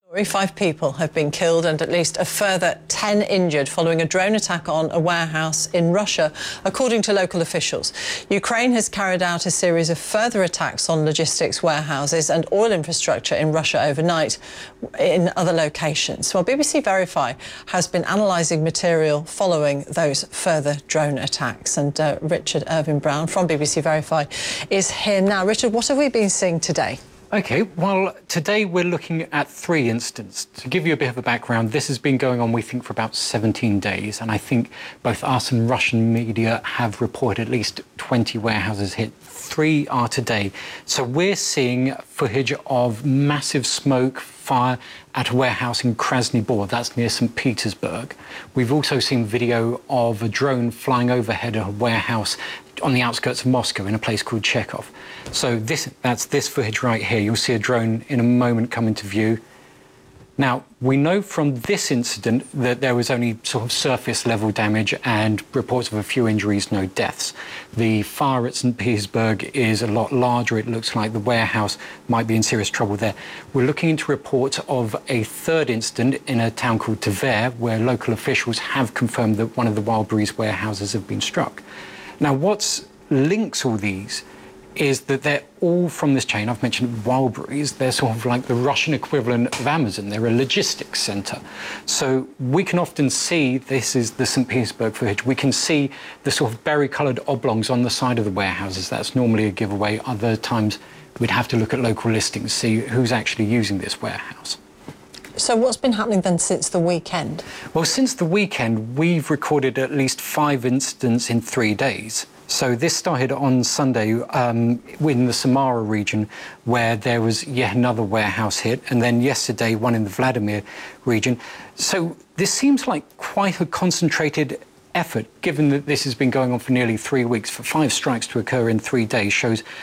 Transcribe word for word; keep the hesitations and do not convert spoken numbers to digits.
Five people have been killed and at least a further ten injured following a drone attack on a warehouse in Russia, according to local officials. Ukraine has carried out a series of further attacks on logistics warehouses and oil infrastructure in Russia overnight in other locations. Well, B B C Verify has been analysing material following those further drone attacks. And uh, Richard Irvine-Brown from B B C Verify is here now. Richard, what have we been seeing today? OK, well, today we're looking at three incidents. To give you a bit of a background, this has been going on, we think, for about seventeen days. And I think both us and Russian media have reported at least twenty warehouses hit. Three are today. So we're seeing footage of massive smoke, fire at a warehouse in Krasny Bor, that's near Saint Petersburg. We've also seen video of a drone flying overhead a warehouse on the outskirts of Moscow in a place called Chekhov. So this, that's this footage right here. You'll see a drone in a moment come into view. Now, we know from this incident that there was only sort of surface level damage and reports of a few injuries, no deaths. The fire at Saint Petersburg is a lot larger. It looks like the warehouse might be in serious trouble there. We're looking into reports of a third incident in a town called Tver, where local officials have confirmed that one of the Wildberries warehouses have been struck. Now, what links all these is that they're all from this chain. I've mentioned Wildberries. They're sort of like the Russian equivalent of Amazon. They're a logistics centre. So we can often see, this is the Saint Petersburg footage, we can see the sort of berry-coloured oblongs on the side of the warehouses. That's normally a giveaway. Other times we'd have to look at local listings, see who's actually using this warehouse. So what's been happening then since the weekend? Well, since the weekend, we've recorded at least five incidents in three days. So this started on Sunday um, in the Samara region, where there was yet another warehouse hit, and then yesterday one in the Vladimir region. So this seems like quite a concentrated effort, given that this has been going on for nearly three weeks. For five strikes to occur in three days shows